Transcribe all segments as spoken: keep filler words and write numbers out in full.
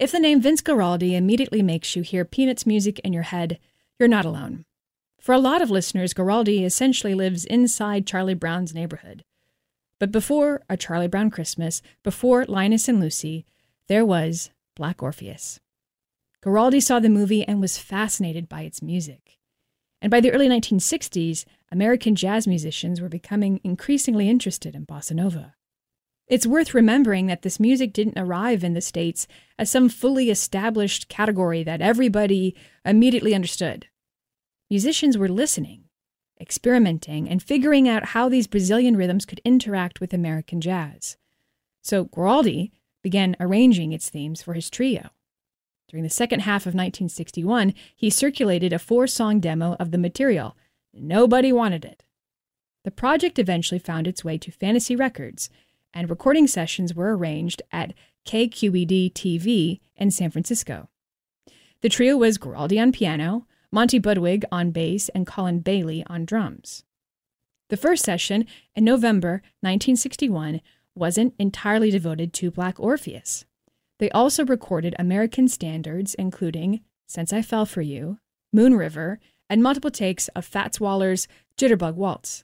If the name Vince Guaraldi immediately makes you hear Peanuts music in your head, you're not alone. For a lot of listeners, Guaraldi essentially lives inside Charlie Brown's neighborhood. But before A Charlie Brown Christmas, before Linus and Lucy, there was Black Orpheus. Guaraldi saw the movie and was fascinated by its music. And by the early nineteen sixties, American jazz musicians were becoming increasingly interested in bossa nova. It's worth remembering that this music didn't arrive in the States as some fully established category that everybody immediately understood. Musicians were listening, experimenting, and figuring out how these Brazilian rhythms could interact with American jazz. So Guaraldi began arranging its themes for his trio. During the second half of nineteen sixty-one, he circulated a four-song demo of the material. Nobody wanted it. The project eventually found its way to Fantasy Records, and recording sessions were arranged at K Q E D T V in San Francisco. The trio was Guaraldi on piano, Monty Budwig on bass, and Colin Bailey on drums. The first session, in November nineteen sixty-one, wasn't entirely devoted to Black Orpheus. They also recorded American standards, including Since I Fell for You, Moon River, and multiple takes of Fats Waller's Jitterbug Waltz.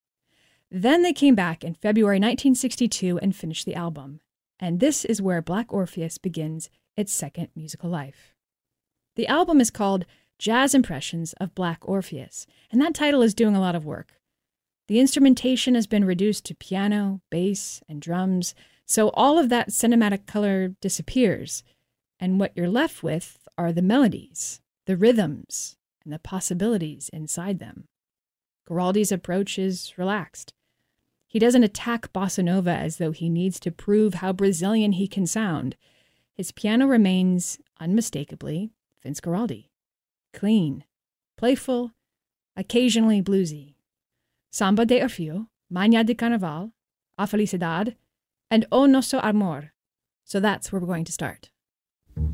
Then they came back in February nineteen sixty-two and finished the album. And this is where Black Orpheus begins its second musical life. The album is called Jazz Impressions of Black Orpheus, and that title is doing a lot of work. The instrumentation has been reduced to piano, bass, and drums, so all of that cinematic color disappears, and what you're left with are the melodies, the rhythms, and the possibilities inside them. Guaraldi's approach is relaxed. He doesn't attack bossa nova as though he needs to prove how Brazilian he can sound. His piano remains, unmistakably, Vince Guaraldi. Clean, playful, occasionally bluesy. Samba de Orfeo, Manhã de Carnaval, A Felicidade, and O Nosso Amor. So that's where we're going to start.